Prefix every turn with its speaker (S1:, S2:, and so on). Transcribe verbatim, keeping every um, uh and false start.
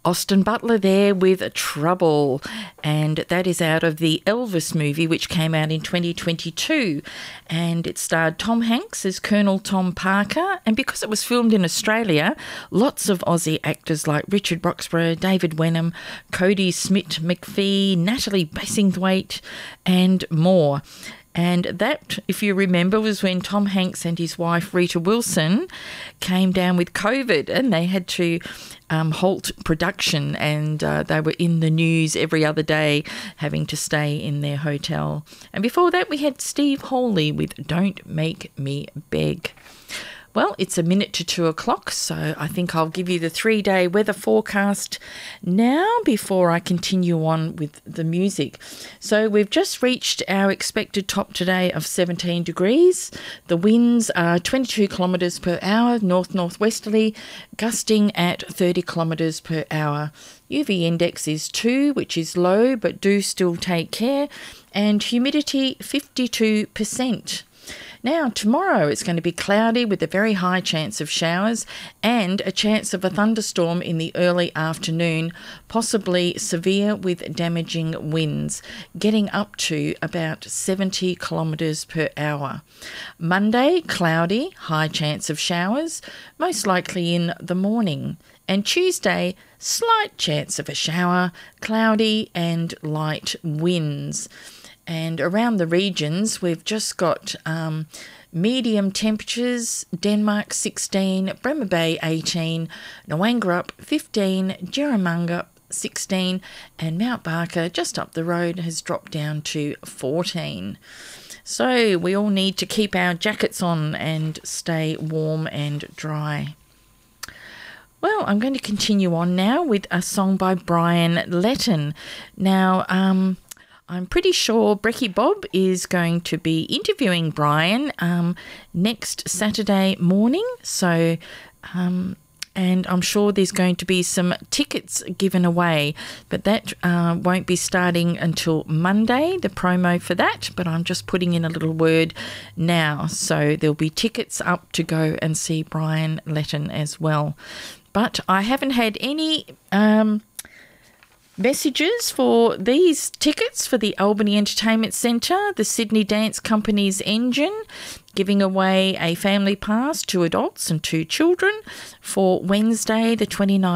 S1: Austin Butler there with Trouble, and that is out of the Elvis movie, which came out in twenty twenty-two, and it starred Tom Hanks as Colonel Tom Parker, and because it was filmed in Australia, lots of Aussie actors like Richard Roxburgh, David Wenham, Cody Smith-McPhee, Natalie Bassingthwaite, and more. And that, if you remember, was when Tom Hanks and his wife Rita Wilson came down with COVID, and they had to um, halt production, and uh, they were in the news every other day having to stay in their hotel. And before that, we had Steve Hawley with Don't Make Me Beg. Well, it's a minute to two o'clock, so I think I'll give you the three-day weather forecast now before I continue on with the music. So we've just reached our expected top today of seventeen degrees. The winds are twenty-two kilometres per hour, north-northwesterly, gusting at thirty kilometres per hour. U V index is two, which is low, but do still take care, and humidity fifty-two percent. Now, tomorrow it's going to be cloudy with a very high chance of showers and a chance of a thunderstorm in the early afternoon, possibly severe with damaging winds, getting up to about seventy kilometres per hour. Monday, cloudy, high chance of showers, most likely in the morning. And Tuesday, slight chance of a shower, cloudy and light winds. And around the regions, we've just got um, medium temperatures: Denmark sixteen, Bremer Bay eighteen, Noangarup fifteen, Jerramunga sixteen, and Mount Barker, just up the road, has dropped down to fourteen. So we all need to keep our jackets on and stay warm and dry. Well, I'm going to continue on now with a song by Brian Letton. Now, um... I'm pretty sure Brekkie Bob is going to be interviewing Brian um, next Saturday morning. So, um, and I'm sure there's going to be some tickets given away, but that uh, won't be starting until Monday, the promo for that. But I'm just putting in a little word now. So there'll be tickets up to go and see Brian Letton as well. But I haven't had any Um, messages for these tickets for the Albany Entertainment Centre, the Sydney Dance Company's Engine, giving away a family pass, two adults and two children, for Wednesday the twenty-ninth